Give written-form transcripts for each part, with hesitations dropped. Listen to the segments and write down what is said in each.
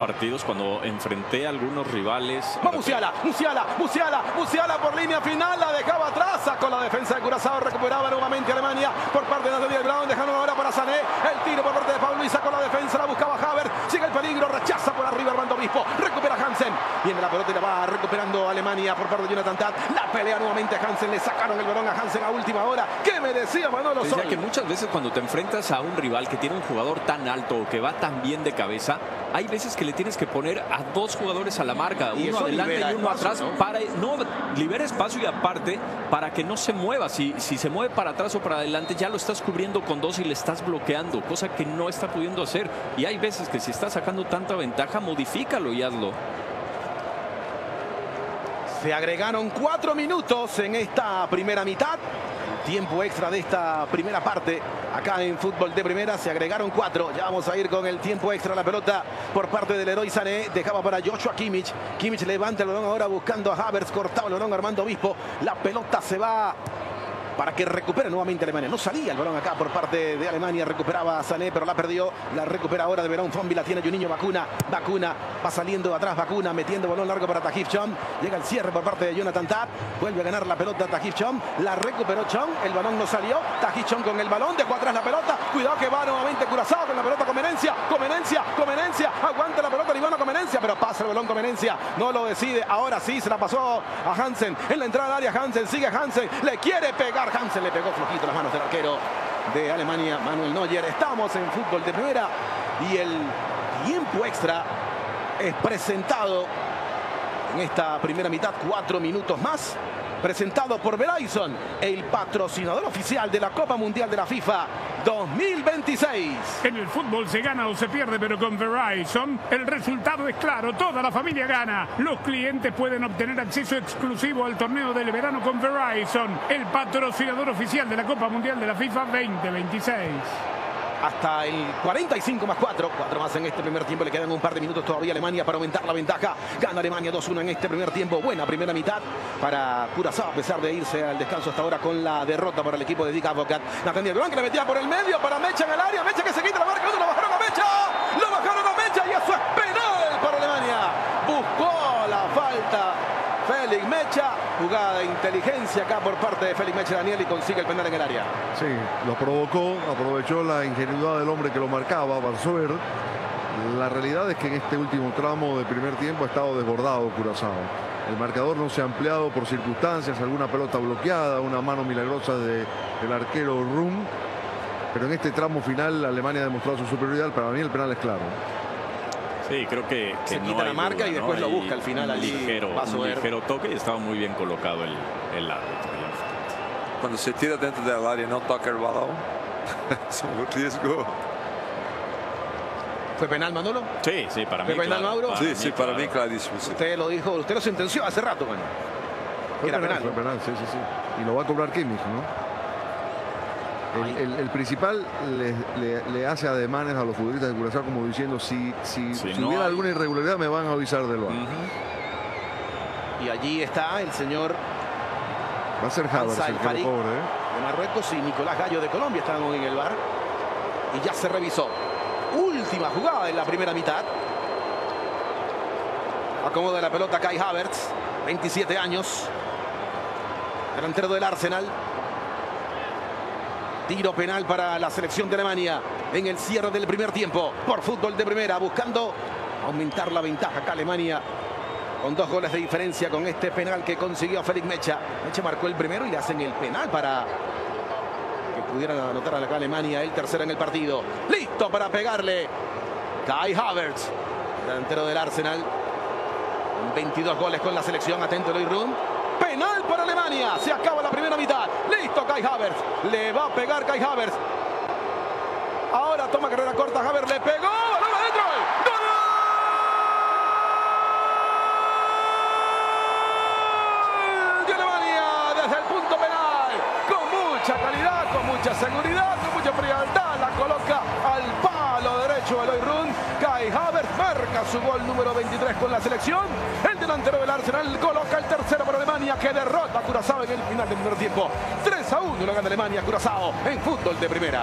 partidos cuando enfrenté a algunos rivales. Va Musiala por línea final, la dejaba atrás, sacó la defensa de Curazao, recuperaba nuevamente Alemania por parte de Nathaniel Brown, dejando ahora para Sané, el tiro por parte de Pablo y sacó la defensa, la buscaba Havertz, sigue el peligro, rechaza por arriba Armando Obispo, recupera Hansen, viene la pelota y la va recuperando Alemania por parte de Jonathan Tah, la pelea nuevamente a Hansen, le sacaron el balón a Hansen a última hora. ¿Qué me decía Manolo Sol? Decía que muchas veces cuando te enfrentas a un rival que tiene un jugador tan alto o que va tan bien de cabeza, hay veces que le tienes que poner a dos jugadores a la marca, uno adelante y uno atrás, ¿no? Para no libera espacio y aparte para que no se mueva. Si se mueve para atrás o para adelante, ya lo estás cubriendo con dos y le estás bloqueando, cosa que no está pudiendo hacer. Y hay veces que si está sacando tanta ventaja, modifícalo y hazlo. Se agregaron 4 minutos en esta primera mitad. Tiempo extra de esta primera parte. Acá en Fútbol de Primera se agregaron 4. Ya vamos a ir con el tiempo extra. La pelota por parte del Leroy Sané. Dejaba para Joshua Kimmich. Kimmich levanta el balón ahora buscando a Havertz. Cortado el balón Armando Obispo. La pelota se va para que recupere nuevamente Alemania. No salía el balón acá por parte de Alemania. Recuperaba a Sané, pero la perdió. La recupera ahora de Verón Zombi. La tiene Juninho Bacuna. Bacuna va saliendo atrás. Bacuna metiendo balón largo para Tahith Chong. Llega el cierre por parte de Jonathan Tah. Vuelve a ganar la pelota Tahith Chong. La recuperó Chong. El balón no salió. Tahith Chong con el balón. Dejó atrás la pelota. Cuidado que va nuevamente Curazao con la pelota. Comenencia. Aguanta la pelota Libano Comenencia. Pero pasa el balón Comenencia. No lo decide. Ahora sí se la pasó a Hansen. En la entrada al área Hansen. Sigue Hansen. Le quiere pegar. Hansen le pegó flojito las manos del arquero de Alemania, Manuel Neuer. Estamos en Fútbol de Primera y el tiempo extra es presentado en esta primera mitad. 4 minutos más. Presentado por Verizon, el patrocinador oficial de la Copa Mundial de la FIFA 2026. En el fútbol se gana o se pierde, pero con Verizon el resultado es claro, toda la familia gana. Los clientes pueden obtener acceso exclusivo al torneo del verano con Verizon, el patrocinador oficial de la Copa Mundial de la FIFA 2026. Hasta el 45 más 4 más en este primer tiempo. Le quedan un par de minutos todavía a Alemania para aumentar la ventaja. Gana Alemania 2-1 en este primer tiempo. Buena primera mitad para Curazao, a pesar de irse al descanso hasta ahora con la derrota para el equipo de Dick Advocaat. Nathaniel Brown que le metía por el medio para Mecha en el área. Mecha que se quita la marca. Lo bajaron a Mecha. Lo bajaron a Mecha y eso es penal para Alemania. Buscó la falta Felix Mecha. Jugada de inteligencia acá por parte de Felix Mecha Daniel y consigue el penal en el área. Sí, lo provocó, aprovechó la ingenuidad del hombre que lo marcaba, Barsoer. La realidad es que en este último tramo de primer tiempo ha estado desbordado Curazao. El marcador no se ha ampliado por circunstancias, alguna pelota bloqueada, una mano milagrosa del arquero Rum. Pero en este tramo final Alemania ha demostrado su superioridad. Para mí el penal es claro. Sí, creo que se quita la marca y después lo busca al final. Un ligero toque y estaba muy bien colocado el árbitro. Cuando se tira dentro del área no toca el balón, es un riesgo. ¿Fue penal, Manolo? Sí, para mí. ¿Fue penal, Mauro? Sí, para mí clarísimo. Sí. Usted lo dijo, usted lo sentenció hace rato, bueno. Fue penal, sí. Y lo va a cobrar Kimmich, ¿no? El principal le hace ademanes a los futbolistas de Curazao como diciendo si no hubiera alguna irregularidad me van a avisar del VAR. Y allí está el señor va a ser Havertz el que lo cobre, de Marruecos y Nicolás Gallo de Colombia están en el VAR y ya se revisó. Última jugada en la primera mitad. Acomoda la pelota Kai Havertz, 27 años, delantero del Arsenal. Tiro penal para la selección de Alemania en el cierre del primer tiempo por Fútbol de Primera, buscando aumentar la ventaja acá Alemania con 2 goles de diferencia con este penal que consiguió Felix Mecha. Mecha marcó el primero y le hacen el penal para que pudieran anotar acá Alemania el tercero en el partido. Listo para pegarle Kai Havertz, delantero del Arsenal, 22 goles con la selección. Atento Eloy Rum. Penal para Alemania. Se acaba la primera mitad. Listo Kai Havertz. Le va a pegar Kai Havertz. Ahora toma carrera corta. Havertz le pegó. ¡Balón adentro! ¡Gol de Alemania! Desde el punto penal. Con mucha calidad, con mucha seguridad, con mucha frialdad. La coloca al palo derecho Eloy Rum. Kai Havertz marca su gol número 23 con la selección. El delantero del Arsenal coloca el tercero para Alemania, que derrota a Curazao en el final del primer tiempo. 3-1 lo gana Alemania Curazao en Fútbol de Primera.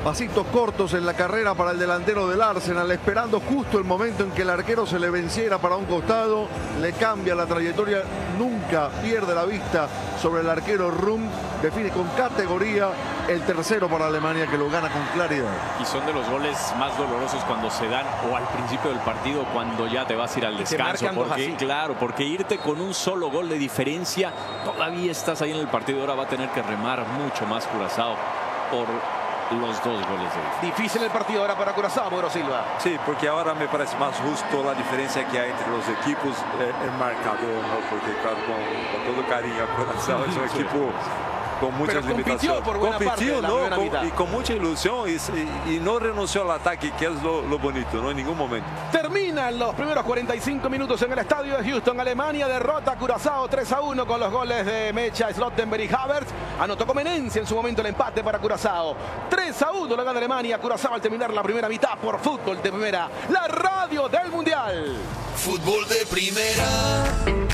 Pasitos cortos en la carrera para el delantero del Arsenal, esperando justo el momento en que el arquero se le venciera para un costado, le cambia la trayectoria, nunca pierde la vista sobre el arquero Rum, define con categoría el tercero para Alemania, que lo gana con claridad. Y son de los goles más dolorosos cuando se dan o al principio del partido, cuando ya te vas a ir al descanso, porque irte con un solo gol de diferencia, todavía estás ahí en el partido, ahora va a tener que remar mucho más Curazao por los 2 goles de diferencia. Difícil el partido ahora para Curazao, Mauro Silva. Sí, porque ahora me parece más justo la diferencia que hay entre los equipos, el marcador, ¿no? Porque claro, con todo cariño, Curazao es un equipo con muchas limitaciones. Por buena parte, ¿no? Y con mucha ilusión y no renunció al ataque, que es lo bonito, ¿no? En ningún momento. Terminan los primeros 45 minutos en el estadio de Houston. Alemania derrota a Curazao 3-1 con los goles de Mecha, Slottenberg y Havertz. Anotó Comenencia en su momento el empate para Curazao. 3-1 lo gana Alemania. Curazao al terminar la primera mitad por Fútbol de Primera, la radio del Mundial. Fútbol de Primera.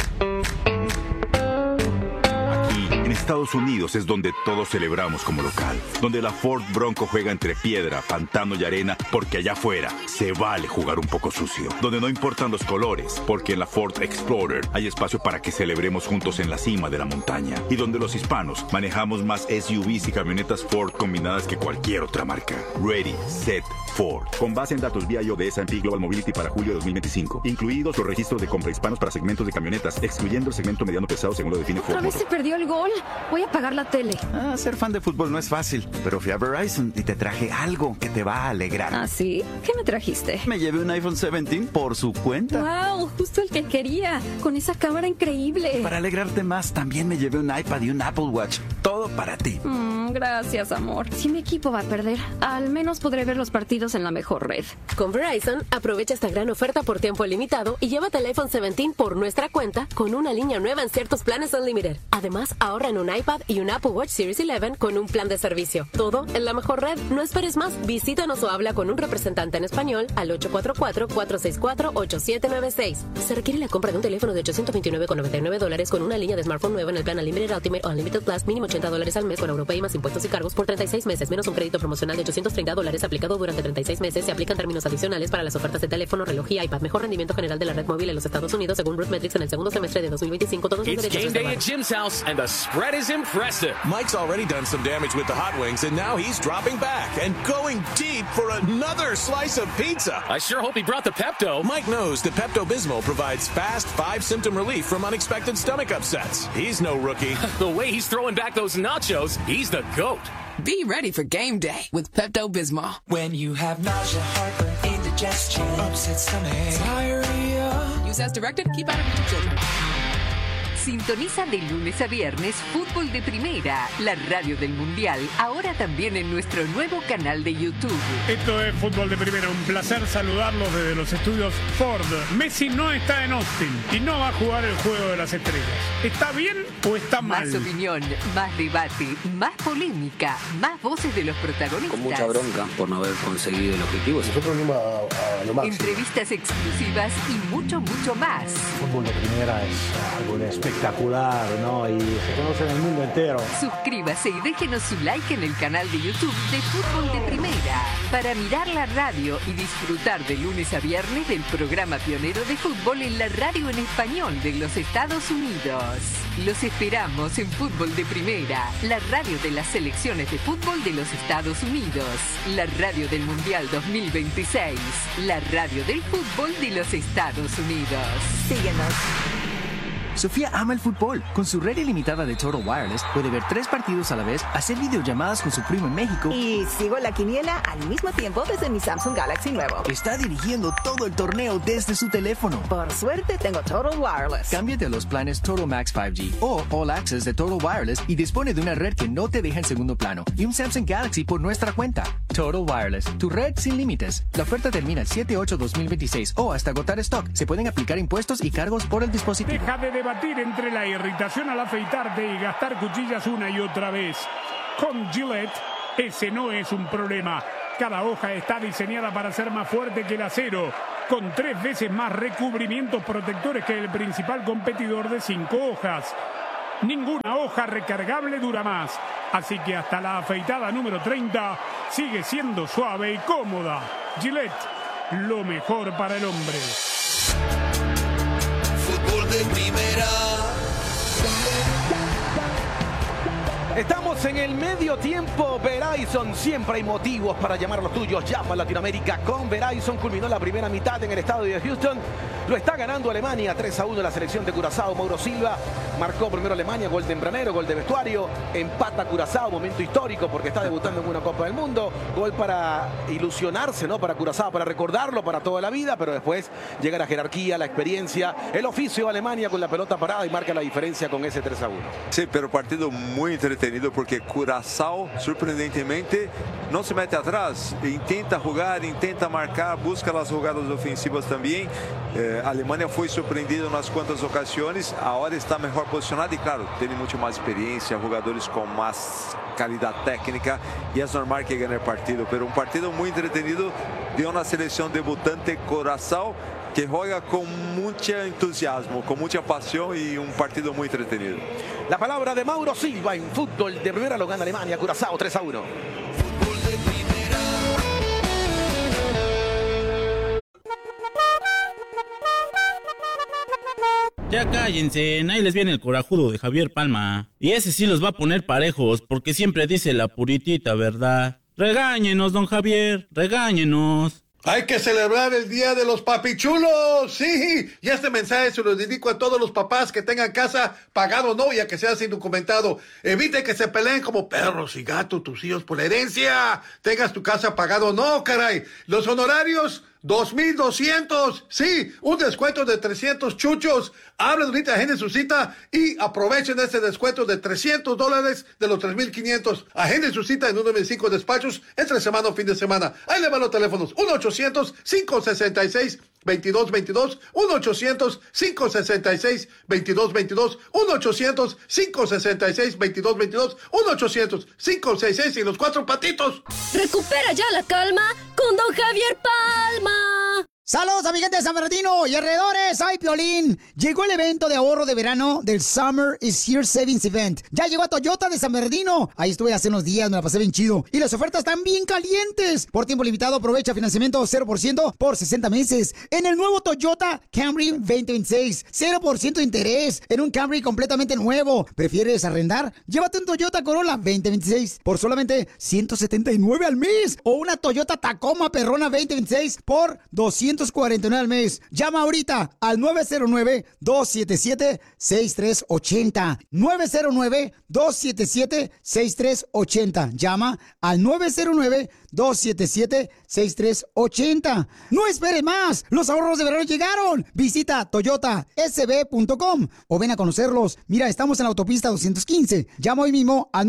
En Estados Unidos es donde todos celebramos como local, donde la Ford Bronco juega entre piedra, pantano y arena, porque allá afuera se vale jugar un poco sucio, donde no importan los colores, porque en la Ford Explorer hay espacio para que celebremos juntos en la cima de la montaña, y donde los hispanos manejamos más SUVs y camionetas Ford combinadas que cualquier otra marca. Ready, Set, Ford. Con base en datos BIO de S&P Global Mobility para julio de 2025, incluidos los registros de compra hispanos para segmentos de camionetas, excluyendo el segmento mediano pesado según lo define Ford. ¿Otra vez se perdió el gol? Voy a apagar la tele. Ser fan de fútbol no es fácil, pero fui a Verizon y te traje algo que te va a alegrar. ¿Ah, sí? ¿Qué me trajiste? Me llevé un iPhone 17 por su cuenta. ¡Wow! Justo el que quería. Con esa cámara increíble. Para alegrarte más, también me llevé un iPad y un Apple Watch. Todo para ti. Gracias, amor. Si mi equipo va a perder, al menos podré ver los partidos en la mejor red. Con Verizon, aprovecha esta gran oferta por tiempo limitado y llévate el iPhone 17 por nuestra cuenta con una línea nueva en ciertos planes Unlimited. Además, ahorra en un iPad y un Apple Watch Series 11 con un plan de servicio. Todo en la mejor red. No esperes más. Visítanos o habla con un representante en español al 844-464-8796. Se requiere la compra de un teléfono de $829,99 con una línea de smartphone nueva en el plan Unlimited Ultimate o Unlimited Plus, mínimo $80 al mes con Europay más impuestos y cargos por 36 meses, menos un crédito promocional de $830 aplicado durante 36 meses. Se aplican términos adicionales para las ofertas de teléfono, reloj y iPad. Mejor rendimiento general de la red móvil en los Estados Unidos según RootMetrics en el segundo semestre de 2025. Todos los derechos It's game day at Jim's house and the spread is impressive. Mike's already done some damage with the hot wings and now he's dropping back and going deep for another slice of pizza. I sure hope he brought the Pepto. Mike knows that Pepto-Bismol provides fast 5-symptom relief from unexpected stomach upsets. He's no rookie. The way he's throwing back those nachos, he's the GOAT. Be ready for game day with Pepto-Bismol. When you have nausea, heartburn, indigestion, upset stomach, diarrhea. Use as directed. Keep out of reach of children. Sintoniza de lunes a viernes Fútbol de Primera, la radio del Mundial, ahora también en nuestro nuevo canal de YouTube. Esto es Fútbol de Primera, un placer saludarlos desde los estudios Ford. Messi no está en Austin y no va a jugar el Juego de las Estrellas. ¿Está bien o está mal? Más opinión, más debate, más polémica, más voces de los protagonistas. Con mucha bronca por no haber conseguido el objetivo. Nosotros venimos a lo máximo. Entrevistas exclusivas y mucho, mucho más. Fútbol de Primera es algo espectacular, ¿no? Y se conoce en el mundo entero. Suscríbase y déjenos su like en el canal de YouTube de Fútbol de Primera para mirar la radio y disfrutar de lunes a viernes del programa pionero de fútbol en la radio en español de los Estados Unidos. Los esperamos en Fútbol de Primera, la radio de las selecciones de fútbol de los Estados Unidos, la radio del Mundial 2026, la radio del fútbol de los Estados Unidos. Síguenos. Sofía ama el fútbol. Con su red ilimitada de Total Wireless puede ver 3 partidos a la vez, hacer videollamadas con su primo en México. Y sigo la quiniela al mismo tiempo desde mi Samsung Galaxy nuevo. Está dirigiendo todo el torneo desde su teléfono. Por suerte tengo Total Wireless. Cámbiate a los planes Total Max 5G o All Access de Total Wireless y dispone de una red que no te deja en segundo plano y un Samsung Galaxy por nuestra cuenta. Total Wireless, tu red sin límites. La oferta termina el 7/8/2026 o hasta agotar stock. Se pueden aplicar impuestos y cargos por el dispositivo. Deja de debatir entre la irritación al afeitarte y gastar cuchillas una y otra vez. Con Gillette, ese no es un problema. Cada hoja está diseñada para ser más fuerte que el acero, con 3 veces más recubrimientos protectores que el principal competidor de 5 hojas. Ninguna hoja recargable dura más. Así que hasta la afeitada número 30, sigue siendo suave y cómoda. Gillette, lo mejor para el hombre. Fútbol de primera. Estamos en el medio tiempo. Verizon, siempre hay motivos para llamar a los tuyos. Llama a Latinoamérica con Verizon. Culminó la primera mitad en el estadio de Houston. Lo está ganando Alemania 3-1 la selección de Curazao. Mauro Silva marcó primero Alemania, gol tempranero, gol de vestuario. Empata Curazao, momento histórico porque está debutando en una Copa del Mundo. Gol para ilusionarse, ¿no? Para Curazao, para recordarlo para toda la vida, pero después llega la jerarquía, la experiencia, el oficio de Alemania con la pelota parada y marca la diferencia con ese 3-1. Sí, pero partido muy entretenido porque Curazao, sorprendentemente, no se mete atrás. Intenta jugar, intenta marcar, busca las jugadas ofensivas también. Alemania fue sorprendida en unas cuantas ocasiones, ahora está mejor posicionada y claro, tiene mucho más experiencia, jugadores con más calidad técnica y es normal que gane el partido, pero un partido muy entretenido de una selección debutante Curazao que juega con mucho entusiasmo, con mucha pasión y un partido muy entretenido. La palabra de Mauro Silva en fútbol de primera lo gana Alemania, Curazao 3-1. Ya cállense, ahí les viene el corajudo de Javier Palma. Y ese sí los va a poner parejos, porque siempre dice la puritita verdad. Regáñenos, don Javier, regáñenos. Hay que celebrar el Día de los Papichulos, sí. Y este mensaje se lo dedico a todos los papás que tengan casa pagado o no, ya que sea sin documentado. Evite que se peleen como perros y gatos tus hijos por la herencia. Tengas tu casa pagado o no, caray. Los honorarios, 2,200. Sí, un descuento de 300 chuchos. Hablen ahorita, agenden su cita y aprovechen este descuento de $300 de los 3,500. Agenden su cita en uno de mis 5 despachos entre semana o fin de semana. Ahí le van los teléfonos. 1-800-566-2222. 1-800-566-2222. 1-800-566-2222. 1-800-566 y los 4 patitos. Recupera ya la calma con don Javier Palma. Saludos a mi gente de San Bernardino y alrededores, ¡ay, Piolín! Llegó el evento de ahorro de verano del Summer is Here Savings Event. Ya llegó a Toyota de San Bernardino. Ahí estuve hace unos días, me la pasé bien chido. Y las ofertas están bien calientes. Por tiempo limitado, aprovecha financiamiento 0% por 60 meses. En el nuevo Toyota Camry 2026, 0% de interés. En un Camry completamente nuevo. ¿Prefieres arrendar? Llévate un Toyota Corolla 2026 por solamente $179 al mes. O una Toyota Tacoma Perrona 2026 por $249 al mes. Llama ahorita al 909-277-6380. 909-277-6380. Llama al 909-277-6380. No esperes más. Los ahorros de verano llegaron. Visita toyotasb.com o ven a conocerlos. Mira, estamos en la autopista 215. Llama hoy mismo al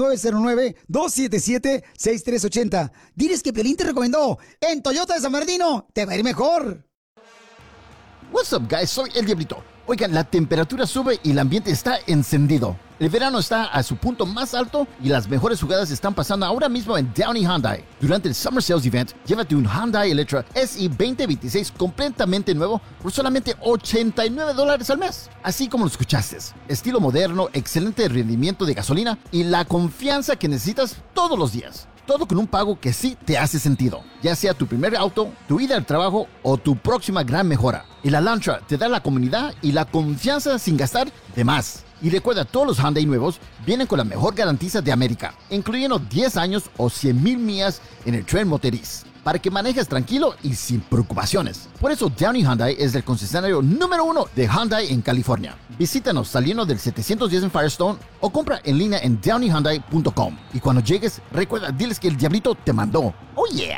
909-277-6380. Diles que Pelín te recomendó. En Toyota de San Bernardino te va a ir mejor. What's up, guys? Soy El Diablito. Oigan, la temperatura sube y el ambiente está encendido. El verano está a su punto más alto y las mejores jugadas están pasando ahora mismo en Downey Hyundai. Durante el Summer Sales Event, llévate un Hyundai Elantra SI 2026 completamente nuevo por solamente $89 al mes. Así como lo escuchaste. Estilo moderno, excelente rendimiento de gasolina y la confianza que necesitas todos los días. Todo con un pago que sí te hace sentido, ya sea tu primer auto, tu ida al trabajo o tu próxima gran mejora. El Elantra te da la comodidad y la confianza sin gastar de más. Y recuerda, todos los Hyundai nuevos vienen con la mejor garantía de América, incluyendo 10 años o 100,000 millas en el tren motriz, para que manejes tranquilo y sin preocupaciones. Por eso Downey Hyundai es el concesionario número 1 de Hyundai en California. Visítanos saliendo del 710 en Firestone o compra en línea en downeyhyundai.com. Y cuando llegues, recuerda, diles que el Diablito te mandó. ¡Oh, yeah!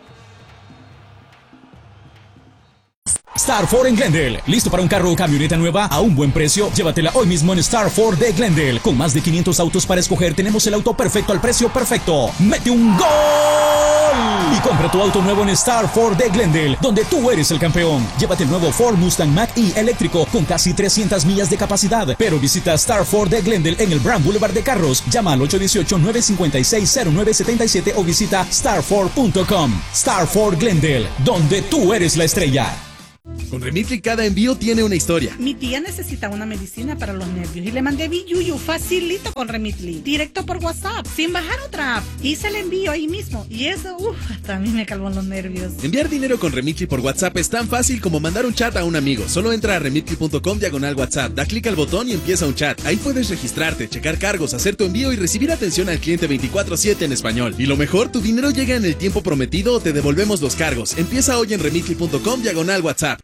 Star Ford en Glendale. ¿Listo para un carro o camioneta nueva a un buen precio? Llévatela hoy mismo en Star Ford de Glendale. Con más de 500 autos para escoger, tenemos el auto perfecto al precio perfecto. ¡Mete un gol! Y compra tu auto nuevo en Star Ford de Glendale, donde tú eres el campeón. Llévate el nuevo Ford Mustang Mach-E eléctrico con casi 300 millas de capacidad. Pero visita Star Ford de Glendale en el Brand Boulevard de Carros. Llama al 818-956-0977 o visita starford.com. Star Ford Glendale, donde tú eres la estrella. Con Remitly cada envío tiene una historia. Mi tía necesita una medicina para los nervios y le mandé Biyuyu facilito con Remitly, directo por WhatsApp, sin bajar otra app. Hice el envío ahí mismo y eso, hasta a mí me calmó los nervios. Enviar dinero con Remitly por WhatsApp es tan fácil como mandar un chat a un amigo. Solo entra a remitly.com/WhatsApp, da clic al botón y empieza un chat. Ahí puedes registrarte, checar cargos, hacer tu envío y recibir atención al cliente 24/7 en español. Y lo mejor, tu dinero llega en el tiempo prometido o te devolvemos los cargos. Empieza hoy en remitly.com/WhatsApp.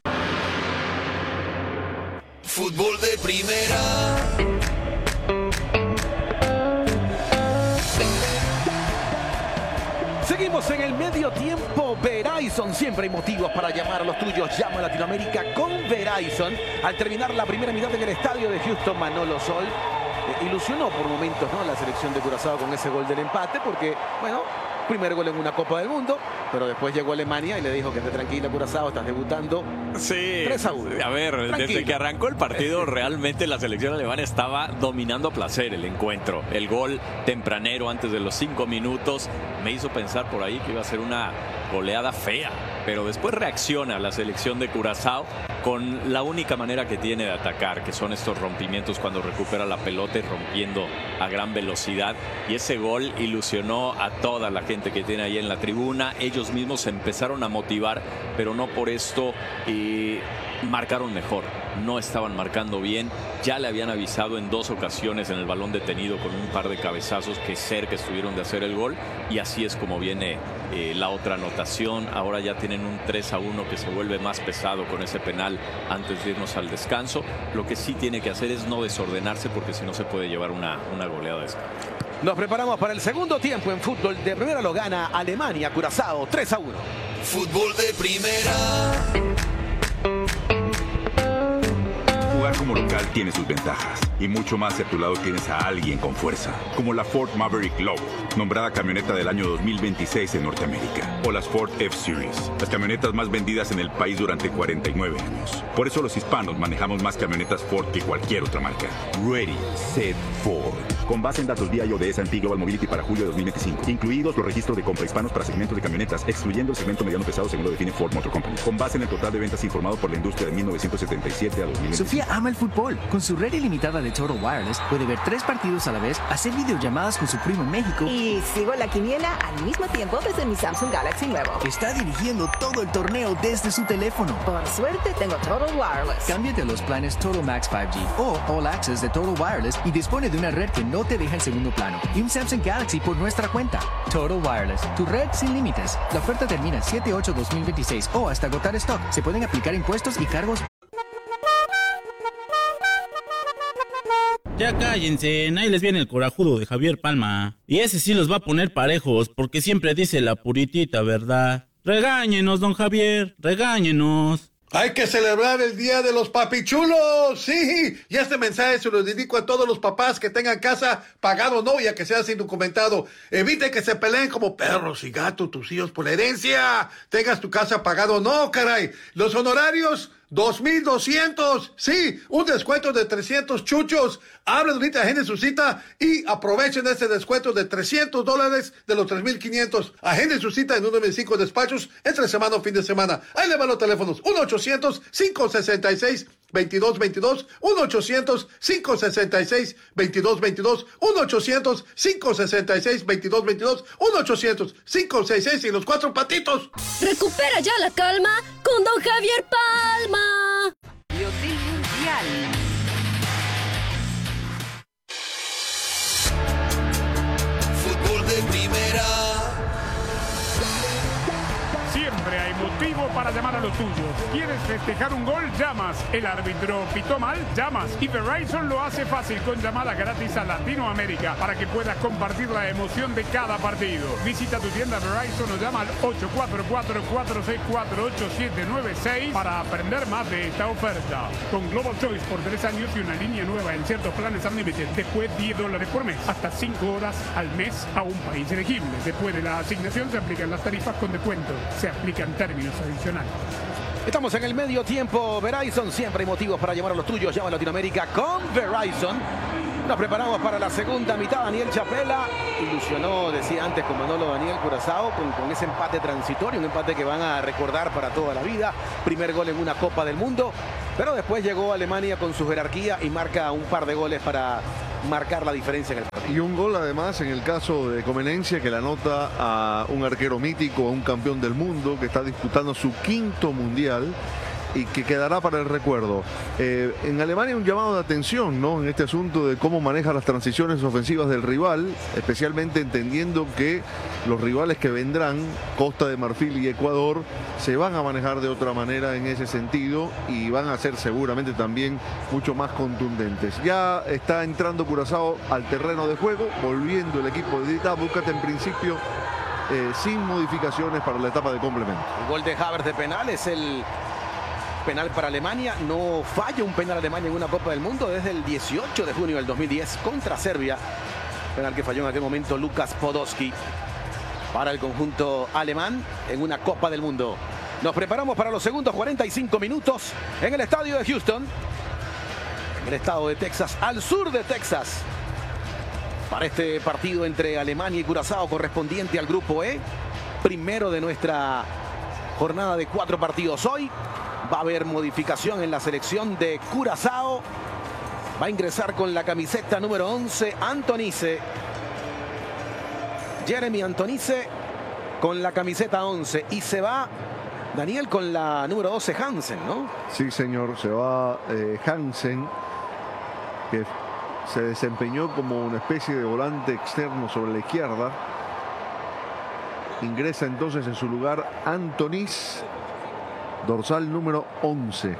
Fútbol de primera. Seguimos en el medio tiempo. Verizon, siempre hay motivos para llamar a los tuyos. Llama a Latinoamérica con Verizon. Al terminar la primera mitad en el estadio de Houston, Manolo Sol ilusionó por momentos, ¿no?, la selección de Curazao con ese gol del empate, porque, bueno, primer gol en una Copa del Mundo, pero después llegó Alemania y le dijo que esté tranquila, Curazao, estás debutando. Sí, 3-1. A ver, tranquilo. Desde que arrancó el partido, realmente la selección alemana estaba dominando a placer el encuentro. El gol tempranero antes de los 5 minutos me hizo pensar por ahí que iba a ser una goleada fea, pero después reacciona la selección de Curazao con la única manera que tiene de atacar, que son estos rompimientos cuando recupera la pelota y rompiendo a gran velocidad, y ese gol ilusionó a toda la gente que tiene ahí en la tribuna. Ellos mismos se empezaron a motivar, pero no por esto marcaron mejor. No estaban marcando bien. Ya le habían avisado en 2 ocasiones en el balón detenido con un par de cabezazos que cerca estuvieron de hacer el gol, y así es como viene la otra anotación. Ahora ya tienen un 3-1 que se vuelve más pesado con ese penal antes de irnos al descanso. Lo que sí tiene que hacer es no desordenarse, porque si no se puede llevar una goleada de esta. Nos preparamos para el segundo tiempo en fútbol de primera. Lo gana Alemania, Curazao 3-1. Fútbol de primera. Jugar como local tiene sus ventajas, y mucho más si a tu lado tienes a alguien con fuerza, como la Ford Maverick Low, nombrada camioneta del año 2026 en Norteamérica, o las Ford F-Series, las camionetas más vendidas en el país durante 49 años. Por eso los hispanos manejamos más camionetas Ford que cualquier otra marca. Ready, Set, Ford. Con base en datos vía IOD S&P Global Mobility para julio de 2025, incluidos los registros de compra hispanos para segmentos de camionetas, excluyendo el segmento mediano pesado según lo define Ford Motor Company. Con base en el total de ventas informado por la industria de 1977 a 2025. Sofía ama el fútbol. Con su red ilimitada de Total Wireless puede ver 3 partidos a la vez, hacer videollamadas con su primo en México. Y sigo la quiniela al mismo tiempo desde mi Samsung Galaxy nuevo. Está dirigiendo todo el torneo desde su teléfono. Por suerte tengo Total Wireless. Cámbiate a los planes Total Max 5G o All Access de Total Wireless y dispone de una red que no te deja en segundo plano y un Samsung Galaxy por nuestra cuenta. Total Wireless, tu red sin límites. La oferta termina el 7/8/2026 o hasta agotar stock. Se pueden aplicar impuestos y cargos. Ya cállense, ahí les viene el corajudo de Javier Palma. Y ese sí los va a poner parejos, porque siempre dice la puritita verdad. Regáñenos, don Javier, regáñenos. Hay que celebrar el Día de los Papichulos, sí. Y este mensaje se lo dedico a todos los papás que tengan casa pagado o no, ya que sea indocumentado. Evite que se peleen como perros y gatos tus hijos por la herencia. Tengas tu casa pagado o no, caray. Los honorarios, 2,200. Sí, un descuento de 300 chuchos. Hablen ahorita, agenden su cita y aprovechen este descuento de $300 de los 3,500. Agenden su cita en uno de mis 5 despachos entre semana o fin de semana. Ahí le van los teléfonos. 1-800-566-2222. 1-800-566-2222. 1-800-566-2222. 1-800-566 y los 4 patitos. Recupera ya la calma con don Javier Palma. Hotel Mundial. Fútbol de primera. Siempre hay motivo para llamar a los tuyos. ¿Quieres festejar un gol? Llamas. ¿El árbitro pitó mal? Llamas. Y Verizon lo hace fácil con llamadas gratis a Latinoamérica para que puedas compartir la emoción de cada partido. Visita tu tienda Verizon o llama al 844-464-8796 para aprender más de esta oferta. Con Global Choice por 3 años y una línea nueva en ciertos planes Unlimited. Después $10 por mes. Hasta 5 horas al mes a un país elegible. Después de la asignación se aplican las tarifas con descuento. Se aplican términos adicionales. Estamos en el medio tiempo. Verizon, siempre hay motivos para llamar a los tuyos. Llama a Latinoamérica con Verizon. Nos preparamos para la segunda mitad. Daniel Chapela ilusionó, decía antes con Manolo Daniel Curazao, con ese empate transitorio, un empate que van a recordar para toda la vida. Primer gol en una Copa del Mundo, pero después llegó Alemania con su jerarquía y marca un par de goles para marcar la diferencia en el partido. Y un gol además en el caso de Comenencia, que le anota a un arquero mítico, a un campeón del mundo que está disputando su 5º mundial y que quedará para el recuerdo. En Alemania un llamado de atención, ¿no?, en este asunto de cómo maneja las transiciones ofensivas del rival, especialmente entendiendo que los rivales que vendrán, Costa de Marfil y Ecuador, se van a manejar de otra manera en ese sentido y van a ser seguramente también mucho más contundentes. Ya está entrando Curazao al terreno de juego, volviendo el equipo de Dita Búscate en principio sin modificaciones para la etapa de complemento. El gol de Havertz de penal es el penal para Alemania. No falla un penal Alemania en una Copa del Mundo desde el 18 de junio del 2010 contra Serbia. Penal que falló en aquel momento Lukas Podolski para el conjunto alemán en una Copa del Mundo. Nos preparamos para los segundos 45 minutos en el estadio de Houston, en el estado de Texas, al sur de Texas, para este partido entre Alemania y Curazao correspondiente al grupo E, primero de nuestra jornada de 4 partidos hoy. Va a haber modificación en la selección de Curazao. Va a ingresar con la camiseta número 11 Antonice. Jeremy Antonice con la camiseta 11. Y se va Daniel con la número 12 Hansen, ¿no? Sí, señor. Se va Hansen, que se desempeñó como una especie de volante externo sobre la izquierda. Ingresa entonces en su lugar Antonice, dorsal número 11.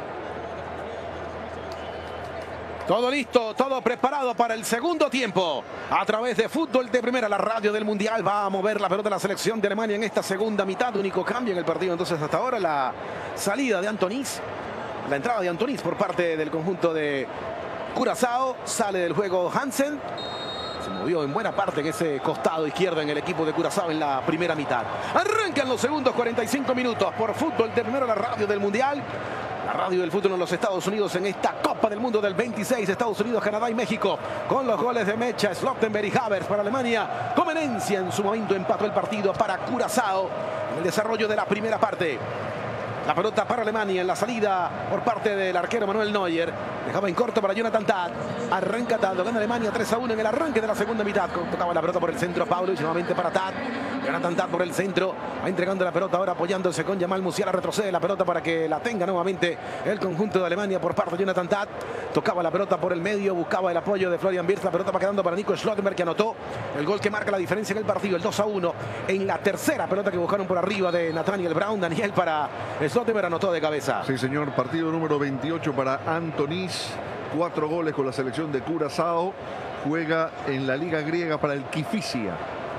Todo listo, todo preparado para el segundo tiempo. A través de Fútbol de Primera, la radio del Mundial, va a mover la pelota de la selección de Alemania en esta segunda mitad. Único cambio en el partido entonces hasta ahora, la salida de Antonice, la entrada de Antonice por parte del conjunto de Curazao. Sale del juego Hansen. Se movió en buena parte en ese costado izquierdo en el equipo de Curazao en la primera mitad. Arrancan los segundos 45 minutos por Fútbol de Primera, la radio del Mundial. La radio del fútbol en los Estados Unidos en esta Copa del Mundo del 26. Estados Unidos, Canadá y México. Con los goles de Mecha, Slottenberg y Havertz para Alemania. Comenencia en su momento empató el partido para Curazao en el desarrollo de la primera parte. La pelota para Alemania en la salida por parte del arquero Manuel Neuer. Dejaba en corto para Jonathan Tah. Arranca Tah, lo gana Alemania 3-1 en el arranque de la segunda mitad. Tocaba la pelota por el centro Paulo y nuevamente para Tah. Jonathan Tah por el centro. Va entregando la pelota ahora apoyándose con Jamal Musiala. Retrocede la pelota para que la tenga nuevamente el conjunto de Alemania por parte de Jonathan Tah. Tocaba la pelota por el medio. Buscaba el apoyo de Florian Wirtz. La pelota va quedando para Nico Slottenberg, que anotó el gol que marca la diferencia en el partido. El 2-1 en la tercera pelota que buscaron por arriba de Nathaniel Brown. Daniel para Slottenberg anotó de cabeza. Sí, señor. Partido número 28 para Antonice. 4 goles con la selección de Curazao. Juega en la liga griega para el Kifisia.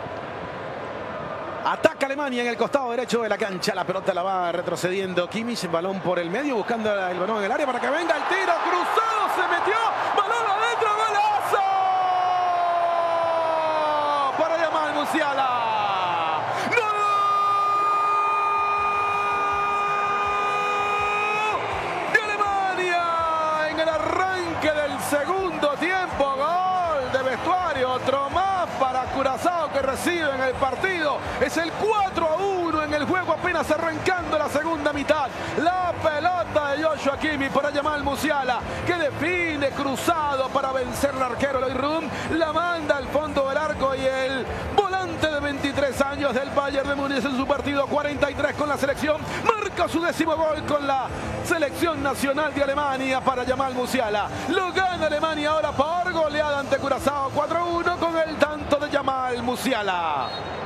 Ataca Alemania en el costado derecho de la cancha. La pelota la va retrocediendo Kimmich. Balón por el medio, buscando el balón en el área para que venga el tiro. Cruzado, se metió. Balón adentro, golazo. Para Jamal Musiala. Segundo tiempo, gol de vestuario, otro más para Curazao que recibe en el partido. Es el 4-1 en el juego, apenas arrancando la segunda mitad. La pelota de Joshua Kimmich para Jamal Musiala, que define cruzado para vencer al arquero Loïc Rum. La manda al fondo del arco y el volante de 23 años del Bayern de Múnich en su partido 43 con la selección marca su 10º gol con la selección nacional de Alemania para Jamal Musiala. Lo gana Alemania ahora por goleada ante Curazao 4-1 con el tanto de Jamal Musiala.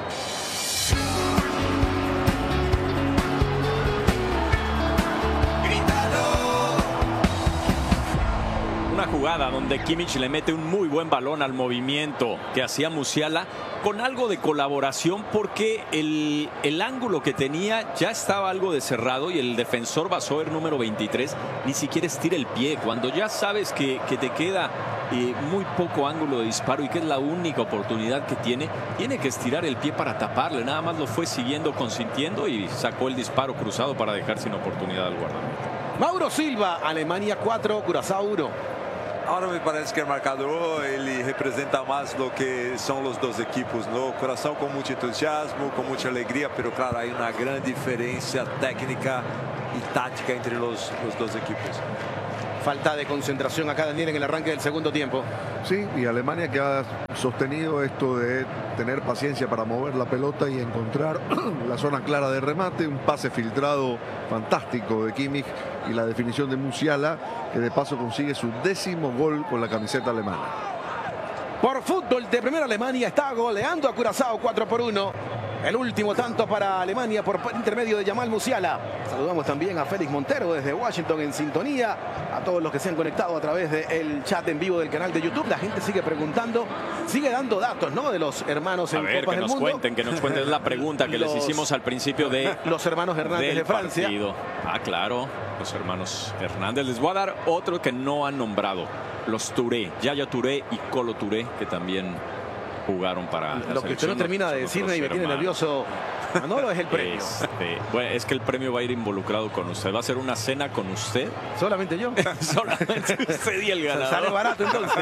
Una jugada donde Kimmich le mete un muy buen balón al movimiento que hacía Musiala, con algo de colaboración porque el ángulo que tenía ya estaba algo de cerrado y el defensor Basoer número 23 ni siquiera estira el pie. Cuando ya sabes que te queda muy poco ángulo de disparo y que es la única oportunidad que tiene que estirar el pie para taparle. Nada más lo fue siguiendo, consintiendo y sacó el disparo cruzado para dejar sin oportunidad al guardameta. Mauro Silva, Alemania 4, Curazao 1. Ahora me parece que el marcador ele representa más lo que son los dos equipos, ¿no? Corazón con mucho entusiasmo, con mucha alegría, pero claro, hay una gran diferencia técnica y táctica entre los dos equipos. Falta de concentración acá, Daniel, en el arranque del segundo tiempo. Sí, y Alemania que ha sostenido esto de tener paciencia para mover la pelota y encontrar la zona clara de remate, un pase filtrado fantástico de Kimmich y la definición de Musiala, que de paso consigue su 10º gol con la camiseta alemana. Por fútbol de primera, Alemania está goleando a Curazao 4-1. El último tanto para Alemania por intermedio de Yamal Musiala. Saludamos también a Félix Montero desde Washington en sintonía. A todos los que se han conectado a través del chat en vivo del canal de YouTube. La gente sigue preguntando, sigue dando datos, ¿no? De los hermanos en Copas del Mundo. Que nos cuenten la pregunta que les hicimos al principio de los hermanos Hernández de Francia. Partido. Ah, claro, los hermanos Hernández. Les voy a dar otro que no han nombrado. Los Touré, Yaya Touré y Colo Touré, que también jugaron para lo que usted no termina de decirme y me tiene nervioso, Manolo, es el premio. Bueno, es que el premio va a ir involucrado con usted. Va a ser una cena con usted. ¿Solamente yo? Solamente usted y el ganador. Sale barato entonces.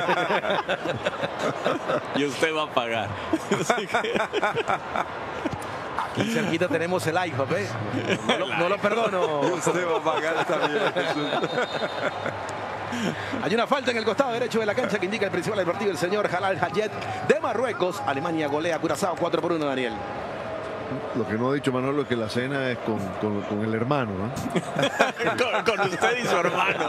Y usted va a pagar. Así que... Aquí cerquita tenemos el iPhone, ¿eh? No lo perdono. Y usted va a pagar también. Hay una falta en el costado derecho de la cancha que indica el principal del partido, el señor Jalal Hayet de Marruecos. Alemania golea a Curazao 4-1, Daniel. Lo que no ha dicho Manolo es que la cena es con el hermano, ¿no? con usted y su hermano.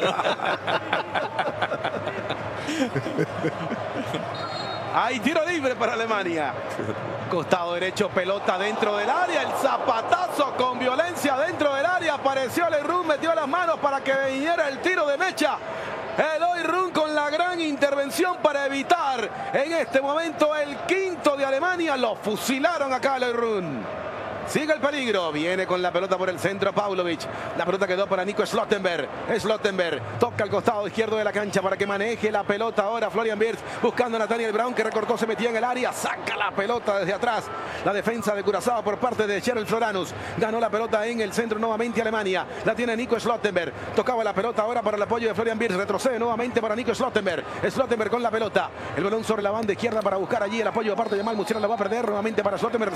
Hay tiro libre para Alemania. Costado derecho, pelota dentro del área. El zapatazo con violencia dentro del área. Apareció Leroy, metió las manos para que viniera el tiro de mecha. Eloy Run con la gran intervención para evitar en este momento el quinto de Alemania. Lo fusilaron acá a Eloy Run. Sigue el peligro, viene con la pelota por el centro Pavlovic. La pelota quedó para Nico Slottenberg. Slottenberg toca al costado izquierdo de la cancha para que maneje la pelota ahora Florian Wirtz, buscando a Nathaniel Brown, que recortó, se metía en el área, saca la pelota desde atrás. La defensa de Curazao por parte de Cheryl Floranus. Ganó la pelota en el centro nuevamente Alemania. La tiene Nico Slottenberg. Tocaba la pelota ahora para el apoyo de Florian Wirtz. Retrocede nuevamente para Nico Slottenberg. Slottenberg con la pelota. El balón sobre la banda izquierda para buscar allí el apoyo de parte de Jamal Musiala. Lo va a perder nuevamente para Slottenberg.